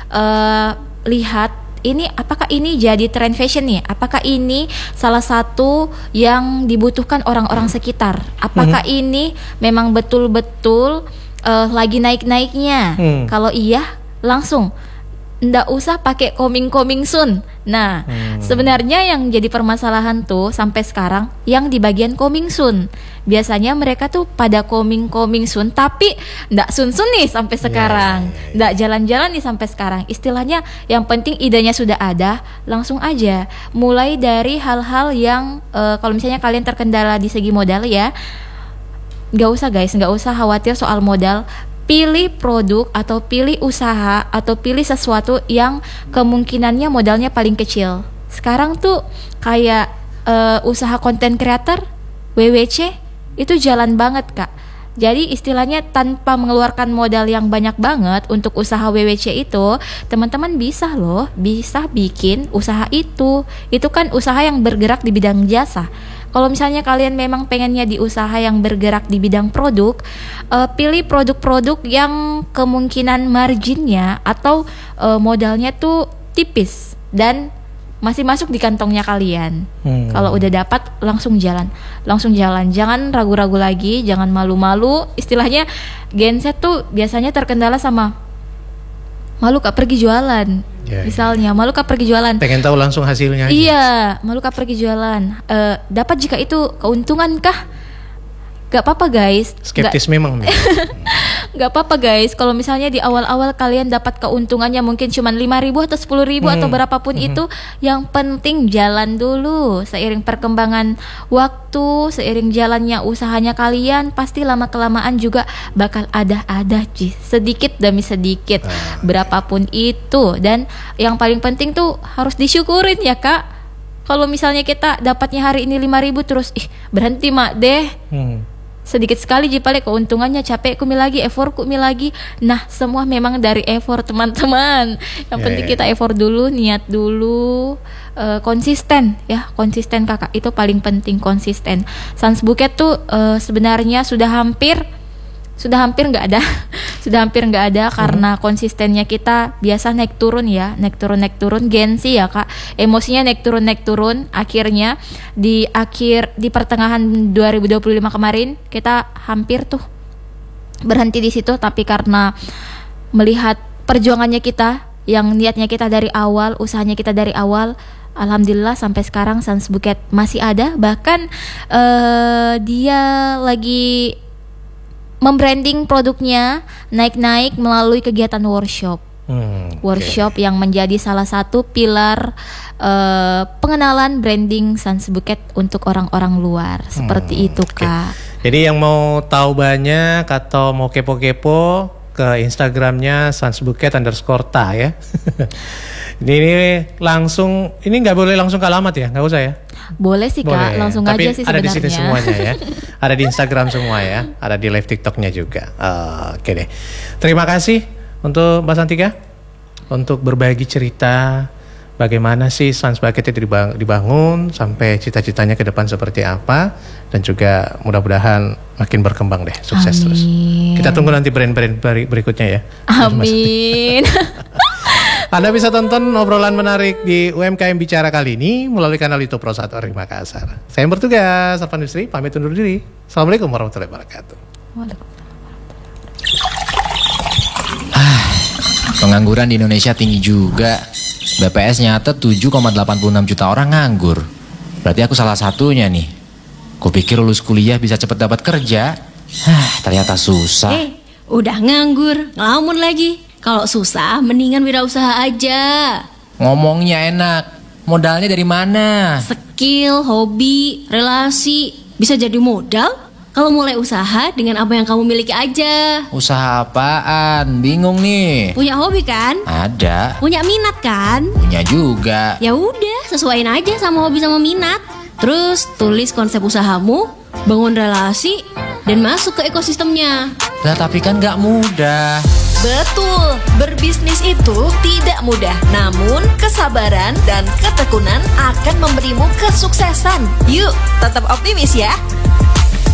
lihat ini apakah ini jadi tren fashion nih? Apakah ini salah satu yang dibutuhkan orang-orang sekitar? Apakah ini memang betul-betul lagi naik-naiknya? Kalau iya, langsung ndak usah pakai coming soon. Nah, sebenarnya yang jadi permasalahan tuh sampai sekarang yang di bagian coming soon. Biasanya mereka tuh pada coming soon, tapi ndak sun nih sampai sekarang. Ndak jalan-jalan nih sampai sekarang. Istilahnya yang penting idenya sudah ada, langsung aja. Mulai dari hal-hal yang kalau misalnya kalian terkendala di segi modal ya, nggak usah khawatir soal modal. Pilih produk atau pilih usaha atau pilih sesuatu yang kemungkinannya modalnya paling kecil. Sekarang tuh kayak usaha content creator, WWC itu jalan banget Kak. Jadi istilahnya tanpa mengeluarkan modal yang banyak banget untuk usaha WWC itu, teman-teman bisa bikin usaha itu. Itu kan usaha yang bergerak di bidang jasa. Kalau misalnya kalian memang pengennya di usaha yang bergerak di bidang produk, pilih produk-produk yang kemungkinan marginnya atau modalnya tuh tipis dan masih masuk di kantongnya kalian. Kalau udah dapat langsung jalan. Jangan ragu-ragu lagi, jangan malu-malu. Istilahnya Gen Z tuh biasanya terkendala sama malu Kak pergi jualan. Misalnya malu Kak pergi jualan. Pengen tahu langsung hasilnya aja. Iya, malu Kak pergi jualan. Dapat jika itu keuntungan kah? Gak apa-apa guys. Skeptis memang. Gak apa-apa guys. Kalau misalnya di awal-awal kalian dapat keuntungannya mungkin cuma 5.000 atau 10.000 atau berapapun itu, yang penting jalan dulu. Seiring perkembangan waktu, seiring jalannya usahanya kalian, pasti lama-kelamaan juga bakal ada sedikit demi sedikit, berapapun itu. Dan yang paling penting tuh harus disyukurin ya Kak. Kalau misalnya kita dapatnya hari ini 5.000 terus berhenti mak deh. Sedikit sekali jipale keuntungannya, capek kumi lagi, effort kumi lagi. Nah, semua memang dari effort teman-teman. Yang penting kita effort dulu, niat dulu, konsisten Kakak. Itu paling penting, konsisten. Sans Bouquet tuh sebenarnya sudah hampir nggak ada. Sudah hampir nggak ada karena konsistennya kita biasa naik turun gengsi ya Kak, emosinya naik turun. Akhirnya di pertengahan 2025 kemarin kita hampir tuh berhenti di situ, tapi karena melihat perjuangannya kita, yang niatnya kita dari awal, usahanya kita dari awal, alhamdulillah sampai sekarang Sans Bouquet masih ada. Bahkan dia lagi membranding produknya naik-naik melalui kegiatan workshop yang menjadi salah satu pilar pengenalan branding Sans Bouquet untuk orang-orang luar. Seperti itu Kak. Jadi yang mau tahu banyak atau mau kepo-kepo ke Instagramnya Sans Bouquet_ta ya. Ini langsung, ini nggak boleh langsung ke alamat ya, nggak usah ya? Boleh sih Kak, langsung tapi aja sih sebenarnya. Ada di sini semuanya ya, ada di Instagram semua ya, ada di live TikToknya juga. Oke deh, terima kasih untuk Mbak Santika untuk berbagi cerita bagaimana sih Sans Bouquet itu dibangun sampai cita-citanya ke depan seperti apa, dan juga mudah-mudahan makin berkembang deh, sukses. Amin. Terus. Kita tunggu nanti brand-brand berikutnya ya. Amin. Anda bisa tonton obrolan menarik di UMKM Bicara kali ini melalui kanal YouTube Pro 1 RRI Makassar. Saya yang bertugas, Arfan Yusri, pamit undur diri. Assalamualaikum warahmatullahi wabarakatuh. Pengangguran di Indonesia tinggi juga. BPS nyata 7,86 juta orang nganggur. Berarti aku salah satunya nih. Kupikir lulus kuliah bisa cepet dapat kerja. Ternyata susah. Udah nganggur, ngelamun lagi. Kalau susah, mendingan wirausaha aja. Ngomongnya enak, modalnya dari mana? Skill, hobi, relasi, bisa jadi modal. Kalau mulai usaha dengan apa yang kamu miliki aja. Usaha apaan? Bingung nih. Punya hobi kan? Ada. Punya minat kan? Punya juga. Ya udah, sesuaiin aja sama hobi sama minat. Terus tulis konsep usahamu, bangun relasi, dan masuk ke ekosistemnya. Lah tapi kan gak mudah. Betul, berbisnis itu tidak mudah. Namun, kesabaran dan ketekunan akan memberimu kesuksesan. Yuk, tetap optimis ya.